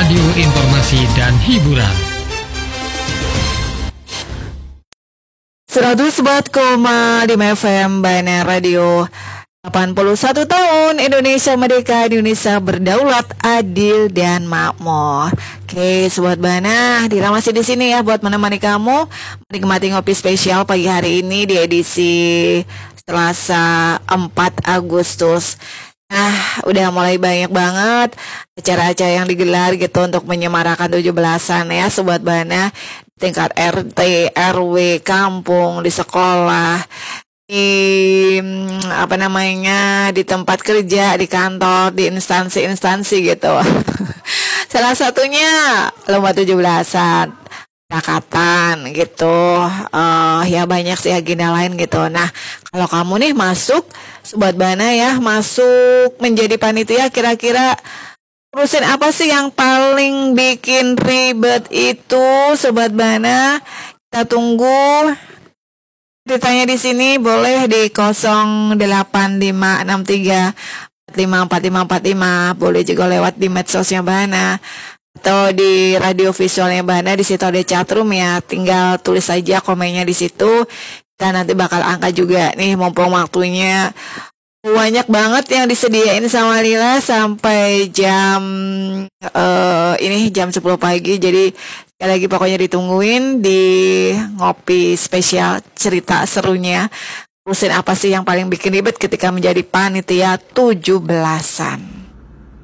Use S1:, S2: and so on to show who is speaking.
S1: Radio Informasi dan Hiburan
S2: 104,5 FM Bana Radio. 81 tahun Indonesia merdeka, Indonesia berdaulat, adil dan makmur. Oke, Sobat Bana, Dira masih di sini ya buat menemani kamu menikmati ngopi spesial pagi hari ini di edisi Selasa 4 Agustus. Nah, udah mulai banyak banget acara-acara yang digelar gitu untuk menyemarakan 17-an ya Sobat Bana, tingkat RT, RW, kampung, di sekolah, di di tempat kerja, di kantor, di instansi-instansi gitu. Salah satunya lomba 17-an, Rakatan gitu. Ya banyak sih agenda lain gitu. Nah, kalau kamu nih masuk Sobat Bana ya, masuk menjadi panitia, kira-kira urusin apa sih yang paling bikin ribet itu Sobat Bana? Kita tunggu ditanya di sini, boleh di 085634545545, boleh juga lewat di medsosnya Bana atau di radio visualnya Bana. Di situ ada chatroom ya, tinggal tulis saja komennya di situ. Kita nanti bakal angkat juga nih, mumpung waktunya banyak banget yang disediain sama Lila sampai jam jam 10 pagi. Jadi sekali lagi pokoknya ditungguin di ngopi spesial cerita serunya. Urusin apa sih yang paling bikin ribet ketika menjadi panitia 17-an?